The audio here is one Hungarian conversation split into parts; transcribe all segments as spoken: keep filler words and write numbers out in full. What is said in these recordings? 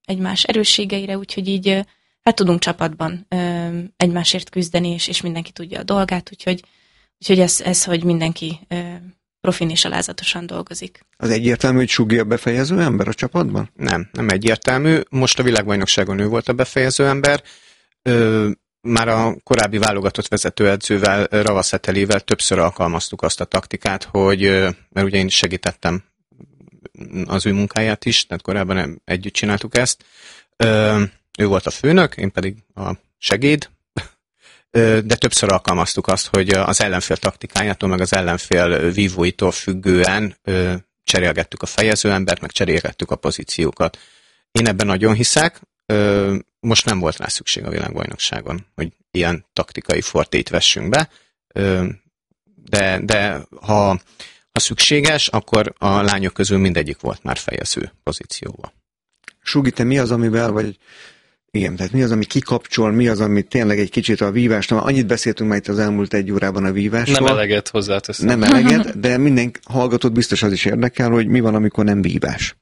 egymás erősségeire, úgyhogy így hát tudunk csapatban egymásért küzdeni, és, és mindenki tudja a dolgát, úgyhogy, úgyhogy ez, ez, hogy mindenki profin és alázatosan dolgozik. Az egyértelmű, hogy Sugi a befejező ember a csapatban? Nem, nem egyértelmű. Most a világbajnokságon ő volt a befejező ember. Ö, már a korábbi válogatott vezetőedzővel, Ravasz Etelével többször alkalmaztuk azt a taktikát, hogy, mert ugye én segítettem az ő munkáját is, tehát korábban együtt csináltuk ezt. Ö, ő volt a főnök, én pedig a segéd, de többször alkalmaztuk azt, hogy az ellenfél taktikájától, meg az ellenfél vívóitól függően cserélgettük a fejezőembert, meg cserélgettük a pozíciókat. Én ebben nagyon hiszek, most nem volt rá szükség a világbajnokságon, hogy ilyen taktikai fortét vessünk be, de, de ha, ha szükséges, akkor a lányok közül mindegyik volt már fejező pozícióban. Sugi, te mi az, amivel, vagy igen, tehát mi az, ami kikapcsol, mi az, ami tényleg egy kicsit a vívástól, annyit beszéltünk már itt az elmúlt egy órában a vívásról. Nem eleget hozzáteszem. Nem eleget, de minden hallgatót biztos az is érdekel, hogy mi van, amikor nem vívás.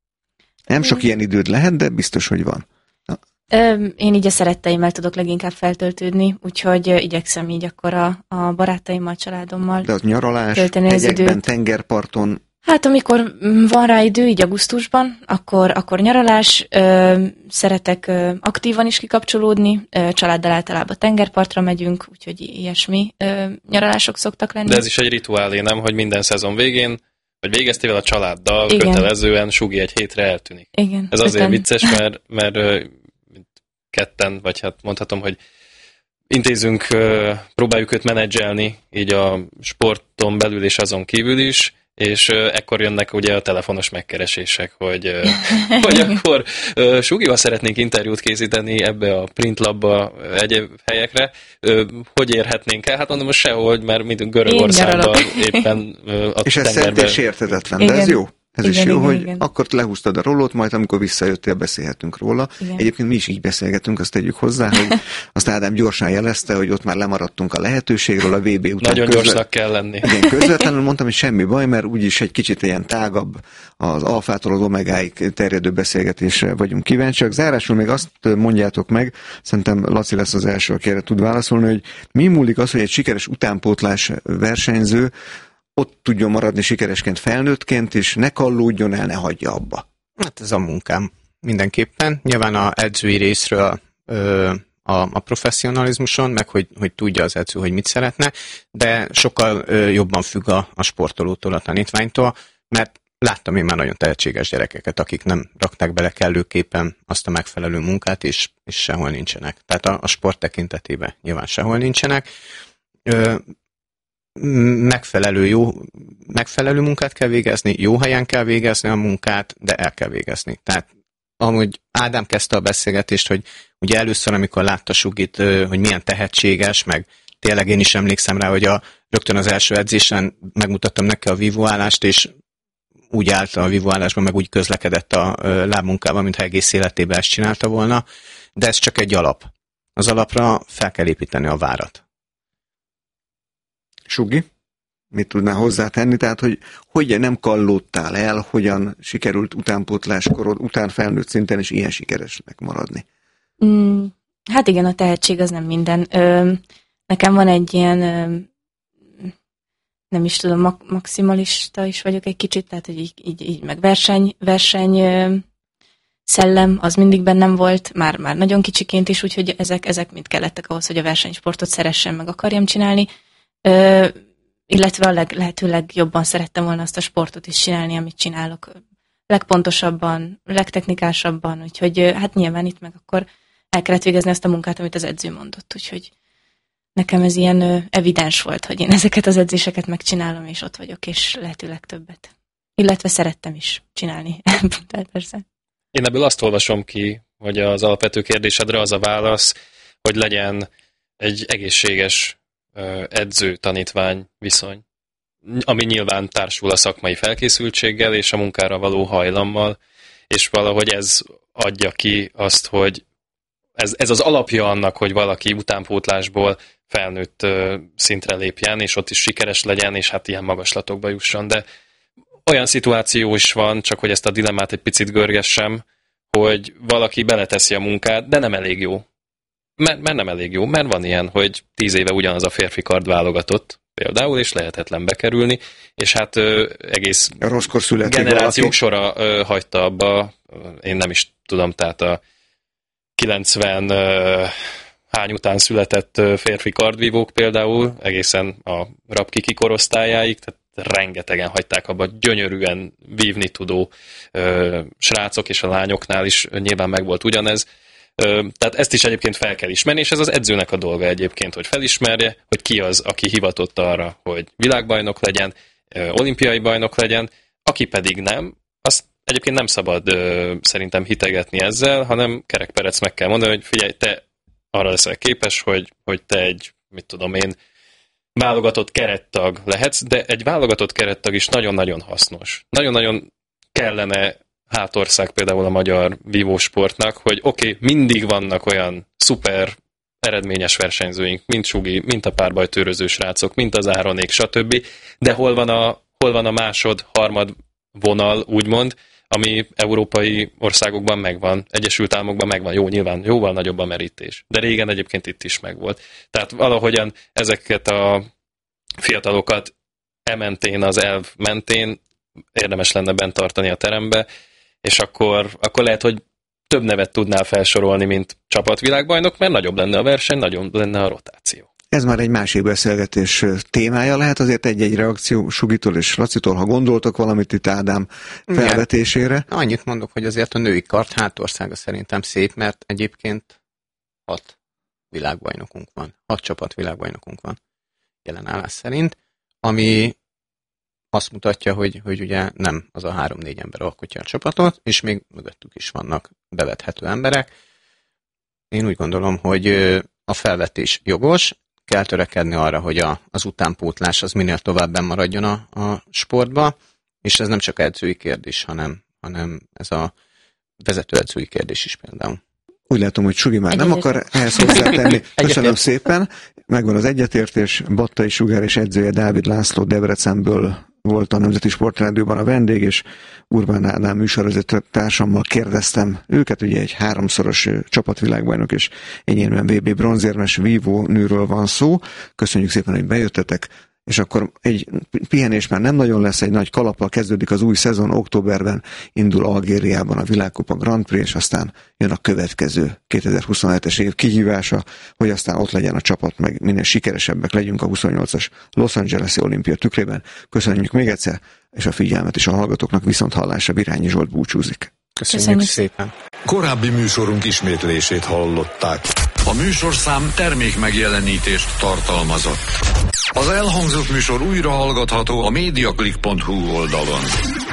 Nem sok ilyen időd lehet, de biztos, hogy van. Na. Én így a szeretteimmel tudok leginkább feltöltődni, úgyhogy igyekszem így akkor a, a barátaimmal, családommal. De az nyaralás, hegyekben, tengerparton. Hát amikor van rá idő, így augusztusban, akkor, akkor nyaralás, ö, szeretek ö, aktívan is kikapcsolódni, ö, családdal általában tengerpartra megyünk, úgyhogy ilyesmi ö, nyaralások szoktak lenni. De ez is egy rituálé, nem, hogy minden szezon végén, vagy végeztével a családdal, igen, kötelezően Sugi egy hétre eltűnik. Igen. Ez azért öten. Vicces, mert, mert ketten, vagy hát mondhatom, hogy intézünk, próbáljuk őt menedzselni, így a sporton belül és azon kívül is, és uh, ekkor jönnek ugye a telefonos megkeresések, hogy, uh, hogy akkor uh, Sugival szeretnénk interjút készíteni ebbe a printlabba, egyéb helyekre. Uh, hogy érhetnénk el? Hát mondom, most sehol, mert mint Görögországban éppen uh, a és ez tengerben... és érthetetlen, de ez jó. Ez igen, is jó, igen, hogy igen. akkor lehúztad a rollót, majd amikor visszajöttél, beszélhetünk róla. Igen. Egyébként mi is így beszélgetünk, azt tegyük hozzá, hogy azt Ádám gyorsan jelezte, hogy ott már lemaradtunk a lehetőségről, a vé bé után. Nagyon közvet... gyorsnak kell lenni. Igen, közvetlenül mondtam, hogy semmi baj, mert úgyis egy kicsit ilyen tágabb, az alfától az omegáig terjedő beszélgetésre vagyunk kíváncsiak. Zárásul még azt mondjátok meg, szerintem Laci lesz az első, aki erre tud válaszolni, hogy mi múlik az, hogy egy sikeres utánpótlás versenyző ott tudjon maradni sikeresként felnőttként, és ne kallódjon el, ne hagyja abba. Hát ez a munkám mindenképpen. Nyilván a edzői részről ö, a, a professzionalizmuson, meg hogy, hogy tudja az edző, hogy mit szeretne, de sokkal ö, jobban függ a, a sportolótól, a tanítványtól, mert láttam én már nagyon tehetséges gyerekeket, akik nem rakták bele kellőképpen azt a megfelelő munkát, és, és sehol nincsenek. Tehát a, a sport tekintetében nyilván sehol nincsenek. Ö, megfelelő, jó, megfelelő munkát kell végezni, jó helyen kell végezni a munkát, de el kell végezni. Tehát amúgy Ádám kezdte a beszélgetést, hogy ugye először, amikor látta Sugit, hogy milyen tehetséges, meg tényleg én is emlékszem rá, hogy a, rögtön az első edzésen megmutattam neki a vívóállást, és úgy állt a vívóállásban, meg úgy közlekedett a lábmunkában, mintha egész életében ezt csinálta volna, de ez csak egy alap. Az alapra fel kell építeni a várat. Sugi, mit tudnál hozzátenni? Tehát, hogy hogy nem kallódtál el, hogyan sikerült utánpótláskorod, után felnőtt szinten is ilyen sikeresnek maradni? Mm, hát igen, a tehetség az nem minden. Ö, nekem van egy ilyen, ö, nem is tudom, mak- maximalista is vagyok egy kicsit, tehát hogy így, így, így meg verseny, verseny ö, szellem, az mindig bennem volt, már, már nagyon kicsiként is, úgyhogy ezek, ezek mind kellettek ahhoz, hogy a versenysportot szeressem, meg akarjam csinálni. Ö, illetve a leg, lehető legjobban szerettem volna azt a sportot is csinálni, amit csinálok. Legpontosabban, legtechnikásabban, úgyhogy hát nyilván itt meg akkor el kellett végezni azt a munkát, amit az edző mondott, úgyhogy nekem ez ilyen ö, evidens volt, hogy én ezeket az edzéseket megcsinálom, és ott vagyok, és lehetőleg többet. Illetve szerettem is csinálni. Tehát persze. Én ebből azt olvasom ki, hogy az alapvető kérdésedre az a válasz, hogy legyen egy egészséges edző-tanítvány viszony, ami nyilván társul a szakmai felkészültséggel és a munkára való hajlammal, és valahogy ez adja ki azt, hogy ez, ez az alapja annak, hogy valaki utánpótlásból felnőtt szintre lépjen, és ott is sikeres legyen, és hát ilyen magaslatokba jusson, de olyan szituáció is van, csak hogy ezt a dilemmát egy picit görgessem, hogy valaki beleteszi a munkát, de nem elég jó. Mert, mert nem elég jó, mert van ilyen, hogy tíz éve ugyanaz a férfi kard válogatott például, és lehetetlen bekerülni, és hát ö, egész generációk sora ö, hagyta abba, én nem is tudom, tehát a kilencven ö, hány után született ö, férfi kardvívók például, egészen a Rapkiki korosztályáig, tehát rengetegen hagyták abba, gyönyörűen vívni tudó ö, srácok, és a lányoknál is nyilván megvolt ugyanez. Tehát ezt is egyébként fel kell ismerni, és ez az edzőnek a dolga egyébként, hogy felismerje, hogy ki az, aki hivatott arra, hogy világbajnok legyen, olimpiai bajnok legyen, aki pedig nem, azt egyébként nem szabad szerintem hitegetni ezzel, hanem Kerek Perec meg kell mondani, hogy figyelj, te arra leszel képes, hogy, hogy te egy, mit tudom én, válogatott kerettag lehetsz, de egy válogatott kerettag is nagyon-nagyon hasznos. Nagyon-nagyon kellene hátország például a magyar vívósportnak, hogy oké, okay, mindig vannak olyan szuper eredményes versenyzőink, mint Sugi, mint a párbajtőröző srácok, mint az Áronék, stb. De hol van a, hol van a másod, harmad vonal, úgymond, ami európai országokban megvan, Egyesült Államokban megvan, jó, nyilván jóval nagyobb a merítés. De régen egyébként itt is megvolt. Tehát valahogyan ezeket a fiatalokat ementén, az elv mentén érdemes lenne bent tartani a terembe, és akkor, akkor lehet, hogy több nevet tudnál felsorolni, mint csapatvilágbajnok, mert nagyobb lenne a verseny, nagyobb lenne a rotáció. Ez már egy másik beszélgetés témája lehet, azért egy-egy reakció Sugitól és Lacitól, ha gondoltok valamit itt Ádám felvetésére. Igen. Annyit mondok, hogy azért a női kard hátországa szerintem szép, mert egyébként hat világbajnokunk van, hat csapat világbajnokunk van jelen állás szerint, ami azt mutatja, hogy, hogy ugye nem az a három-négy ember alkotja a csapatot, és még mögöttük is vannak bevethető emberek. Én úgy gondolom, hogy a felvetés jogos, kell törekedni arra, hogy a, az utánpótlás az minél tovább benn maradjon a, a sportba, és ez nem csak edzői kérdés, hanem, hanem ez a vezetőedzői kérdés is például. Úgy látom, hogy Sugi már nem akar ehhez hozzátenni. Köszönöm szépen. Megvan az egyetértés. Battai Sugár és edzője Dávid László Debrecenből volt a Nemzeti Sportrádióban a vendég, és Urbán Ádám műsorvezető társammal kérdeztem őket, ugye egy háromszoros csapatvilágbajnok és egyénben vé bé bronzérmes vívó nőről van szó. Köszönjük szépen, hogy bejöttetek, és akkor egy pihenés már nem nagyon lesz, egy nagy kalappal kezdődik az új szezon, októberben indul Algériában a Világkupa Grand Prix, és aztán jön a következő kétezer-huszonhetes év kihívása, hogy aztán ott legyen a csapat, meg minél sikeresebbek legyünk a huszonnyolcas Los Angeles-i olimpia tükrében. Köszönjük még egyszer, és a figyelmet is a hallgatóknak viszont hallásra. Virányi Zsolt búcsúzik. Köszönjük, Köszönjük szépen. Korábbi műsorunk ismétlését hallották. A műsorszám termék megjelenítést tartalmazott. Az elhangzott műsor újra hallgatható a mediaclick pont hu oldalon.